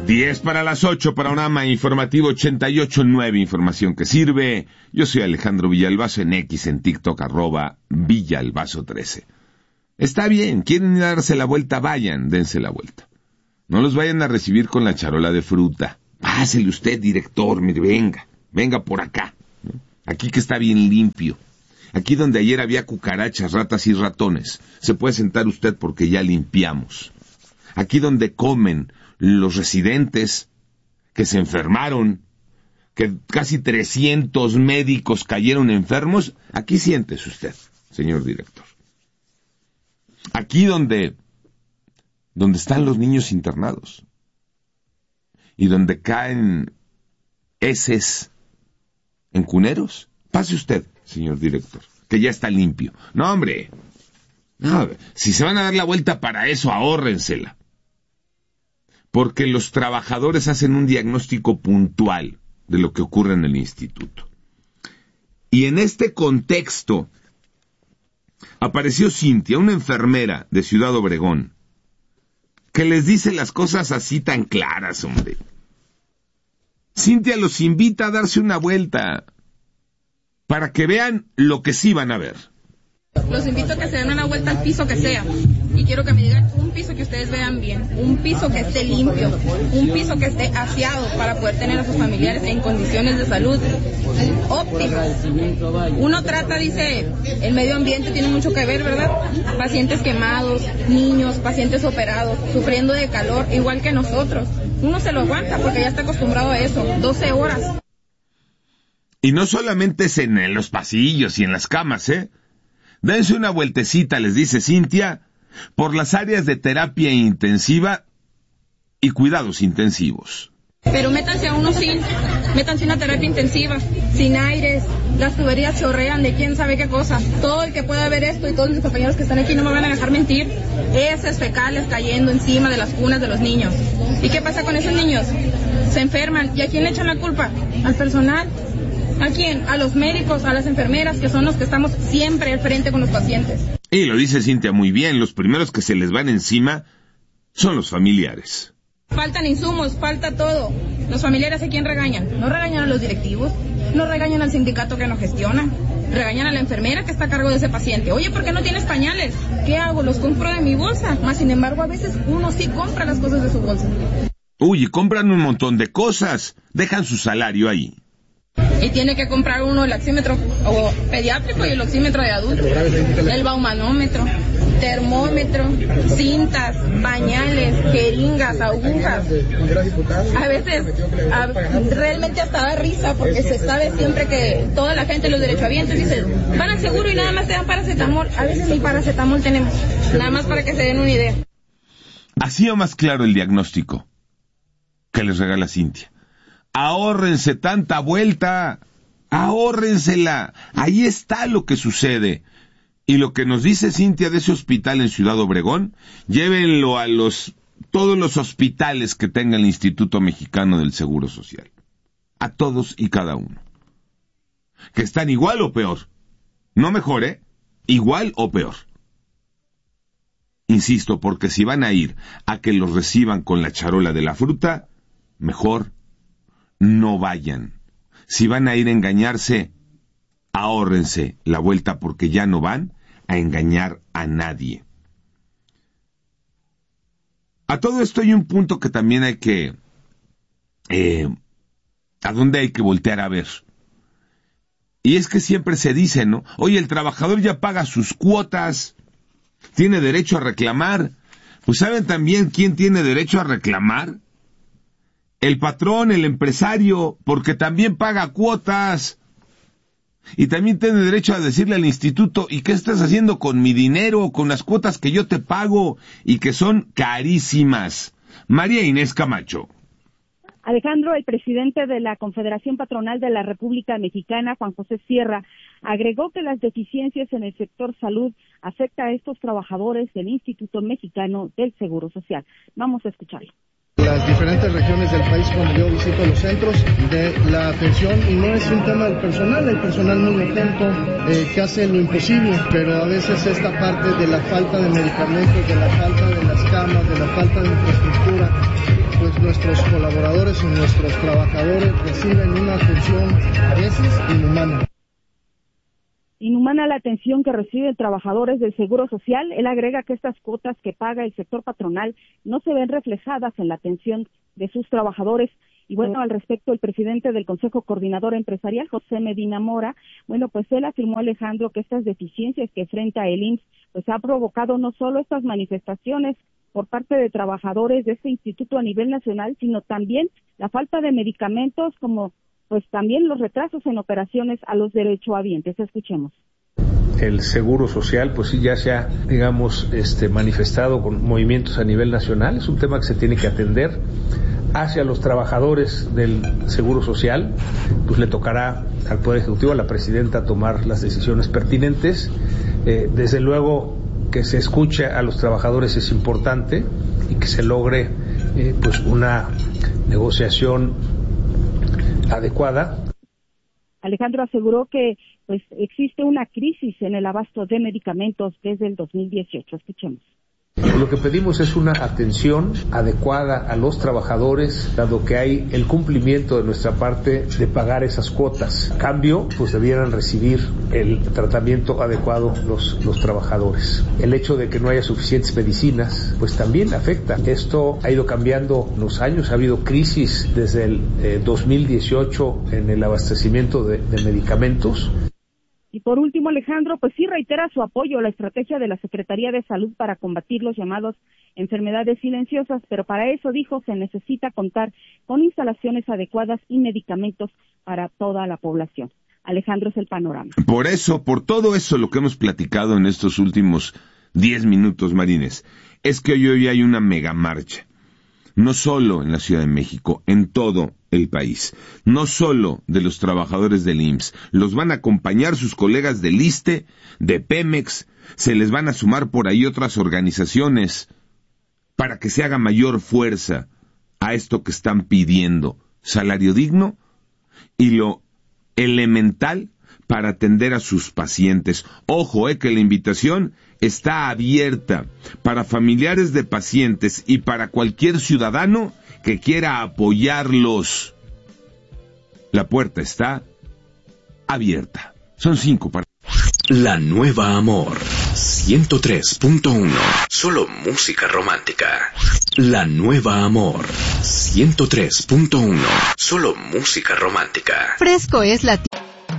10 para las 8, Panorama Informativo 88.9, información que sirve. Yo soy Alejandro Villalbazo en X, en TikTok, @Villalbazo13. Está bien, quieren darse la vuelta, vayan, dense la vuelta. No los vayan a recibir con la charola de fruta. Pásele usted, director, mire, venga por acá. Aquí que está bien limpio. Aquí donde ayer había cucarachas, ratas y ratones, se puede sentar usted porque ya limpiamos. Aquí donde comen los residentes que se enfermaron, que casi 300 médicos cayeron enfermos, aquí siéntese usted, señor director. Aquí donde están los niños internados y donde caen heces en cuneros, pase usted, señor director, que ya está limpio. No, hombre, no, si se van a dar la vuelta para eso, ahórrensela. Porque los trabajadores hacen un diagnóstico puntual de lo que ocurre en el instituto. Y en este contexto apareció Cintia, una enfermera de Ciudad Obregón, que les dice las cosas así tan claras, hombre. Cintia los invita a darse una vuelta para que vean lo que sí van a ver. Los invito a que se den una vuelta al piso que sea. Y quiero que me digan un piso que ustedes vean bien, un piso que esté limpio, un piso que esté aseado para poder tener a sus familiares en condiciones de salud óptimas. Uno trata, dice, el medio ambiente tiene mucho que ver, ¿verdad? Pacientes quemados, niños, pacientes operados, sufriendo de calor, igual que nosotros. Uno se lo aguanta porque ya está acostumbrado a eso, 12 horas. Y no solamente es en los pasillos y en las camas, Dense una vueltecita, les dice Cintia, por las áreas de terapia intensiva y cuidados intensivos. Pero métanse una terapia intensiva, sin aires, las tuberías chorrean de quién sabe qué cosa. Todo el que pueda ver esto y todos mis compañeros que están aquí no me van a dejar mentir, heces fecales cayendo encima de las cunas de los niños. ¿Y qué pasa con esos niños? Se enferman. ¿Y a quién le echan la culpa? ¿Al personal? ¿A quién? A los médicos, a las enfermeras, que son los que estamos siempre al frente con los pacientes. Y lo dice Cintia muy bien, los primeros que se les van encima son los familiares. Faltan insumos, falta todo. Los familiares, ¿a quién regañan? No regañan a los directivos, no regañan al sindicato que nos gestiona, regañan a la enfermera que está a cargo de ese paciente. Oye, ¿por qué no tienes pañales? ¿Qué hago? Los compro de mi bolsa. Más sin embargo, a veces uno sí compra las cosas de su bolsa. Uy, y compran un montón de cosas, dejan su salario ahí. Y tiene que comprar uno el oxímetro o pediátrico y el oxímetro de adulto, el baumanómetro, termómetro, cintas, pañales, jeringas, agujas. A veces realmente hasta da risa porque se sabe siempre que toda la gente, los derechohabientes, dicen, van al seguro y nada más te dan paracetamol. A veces ni paracetamol tenemos, nada más para que se den una idea. Así o más claro el diagnóstico que les regala Cintia. Ahórrense tanta vuelta, ahórrensela. Ahí está lo que sucede. Y lo que nos dice Cintia de ese hospital en Ciudad Obregón, llévenlo a todos los hospitales que tenga el Instituto Mexicano del Seguro Social. A todos y cada uno. Que están igual o peor. No mejor, igual o peor. Insisto, porque si van a ir a que los reciban con la charola de la fruta, mejor no vayan. Si van a ir a engañarse, ahórrense la vuelta porque ya no van a engañar a nadie. A todo esto hay un punto que también hay que... ¿a dónde hay que voltear a ver? Y es que siempre se dice, ¿no? Oye, el trabajador ya paga sus cuotas, tiene derecho a reclamar. Pues ¿saben también quién tiene derecho a reclamar? El patrón, el empresario, porque también paga cuotas. Y también tiene derecho a decirle al instituto, ¿y qué estás haciendo con mi dinero, con las cuotas que yo te pago y que son carísimas? María Inés Camacho. Alejandro, el presidente de la Confederación Patronal de la República Mexicana, Juan José Sierra, agregó que las deficiencias en el sector salud afectan a estos trabajadores del Instituto Mexicano del Seguro Social. Vamos a escucharlo. Las diferentes regiones del país, cuando yo visito los centros de la atención, y no es un tema del personal, el personal muy atento, que hace lo imposible, pero a veces esta parte de la falta de medicamentos, de la falta de las camas, de la falta de infraestructura, pues nuestros colaboradores días nuestros trabajadores reciben una atención a veces inhumana. Inhumana la atención que reciben trabajadores del Seguro Social. Él agrega que estas cuotas que paga el sector patronal no se ven reflejadas en la atención de sus trabajadores. Y bueno, al respecto, el presidente del Consejo Coordinador Empresarial, José Medina Mora, bueno, pues él afirmó, Alejandro, que estas deficiencias que enfrenta el IMSS, pues ha provocado no solo estas manifestaciones por parte de trabajadores de este instituto a nivel nacional, sino también la falta de medicamentos, como pues también los retrasos en operaciones a los derechohabientes. Escuchemos. El Seguro Social, pues sí, ya se ha, digamos, manifestado con movimientos a nivel nacional. Es un tema que se tiene que atender. Hacia los trabajadores del Seguro Social, pues le tocará al Poder Ejecutivo, a la presidenta, tomar las decisiones pertinentes. Desde luego que se escuche a los trabajadores es importante y que se logre pues una negociación adecuada. Alejandro aseguró que pues existe una crisis en el abasto de medicamentos desde el 2018. Escuchemos. Lo que pedimos es una atención adecuada a los trabajadores, dado que hay el cumplimiento de nuestra parte de pagar esas cuotas. A cambio, pues debieran recibir el tratamiento adecuado los trabajadores. El hecho de que no haya suficientes medicinas, pues también afecta. Esto ha ido cambiando en los años, ha habido crisis desde el 2018 en el abastecimiento de medicamentos. Y por último, Alejandro, pues sí reitera su apoyo a la estrategia de la Secretaría de Salud para combatir los llamados enfermedades silenciosas, pero para eso, dijo, se necesita contar con instalaciones adecuadas y medicamentos para toda la población. Alejandro, es el panorama. Por todo eso, lo que hemos platicado en estos últimos 10 minutos, Marines, es que hoy hay una mega marcha. No solo en la Ciudad de México, en todo el país. No solo de los trabajadores del IMSS. Los van a acompañar sus colegas del ISSSTE, de Pemex. Se les van a sumar por ahí otras organizaciones para que se haga mayor fuerza a esto que están pidiendo. Salario digno y lo elemental para atender a sus pacientes. Ojo, que la invitación está abierta para familiares de pacientes y para cualquier ciudadano que quiera apoyarlos. La puerta está abierta. Son 5 para... La Nueva Amor 103.1. Solo música romántica. La Nueva Amor 103.1. Solo música romántica. Fresco es la